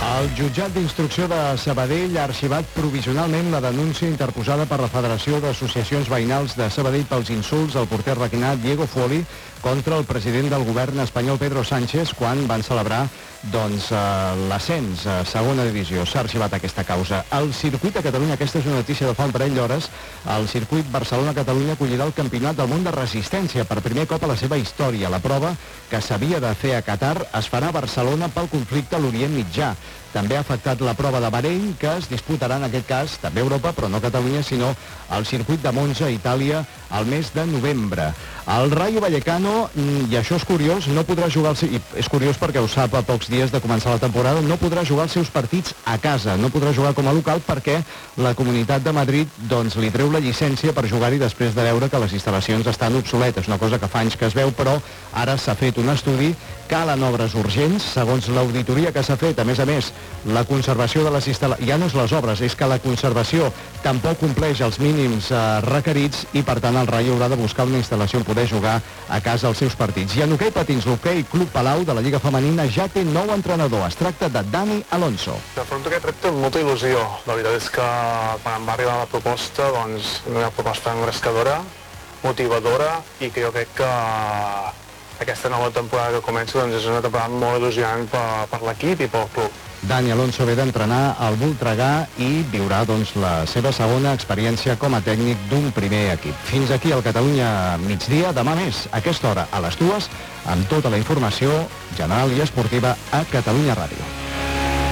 El jutjat d'instrucció de Sabadell ha arxivat provisionalment la denúncia interposada per la Federació d'Associacions Veïnals de Sabadell pels insults al porter requinat Diego Fuoli contra el president del govern espanyol Pedro Sánchez quan van celebrar l'ascens a segona divisió. S'ha arxivat aquesta causa. El circuit a Catalunya, aquesta és una notícia de fa un parell d'hores, el circuit Barcelona-Catalunya acollirà el Campionat del Món de Resistència per primer cop a la seva història. La prova, que s'havia de fer a Qatar, es farà a Barcelona pel conflicte a l'Orient Mitjà. També ha afectat la prova de Bahrein, que es disputarà en aquest cas, també a Europa, però no a Catalunya, sinó al circuit de Monza, a Itàlia, al mes de novembre. El Rayo Vallecano, i això és curiós, no podrà jugar, i és curiós perquè ho sap a pocs dies de començar la temporada, no podrà jugar els seus partits a casa, no podrà jugar com a local perquè la Comunitat de Madrid li treu la llicència per jugar-hi després de veure que les instal·lacions estan obsoletes, una cosa que fa anys que es veu, però ara s'ha fet un estudi, calen obres urgents, segons l'auditoria que s'ha fet, a més, la conservació de les instal·lacions, ja no és les obres, és que la conservació tampoc compleix els mínims requerits i, per tant, el Rayo haurà de buscar una instal·lació on poder jugar a casa els seus partits. I en hoquei patins, l'hoquei Club Palau de la Lliga Femenina ja té nou entrenador. Es tracta de Dani Alonso. Afronto aquest repte amb molta il·lusió. La veritat és que quan em va arribar la proposta, una proposta engrescadora, motivadora, i que jo crec que aquesta nova temporada que comença és una temporada molt il·lusionant per l'equip i pel club. Dani Alonso ve d'entrenar al Voltregà i viurà la seva segona experiència com a tècnic d'un primer equip. Fins aquí el Catalunya migdia. Demà més, a aquesta hora, a les 2, amb tota la informació general i esportiva a Catalunya Ràdio.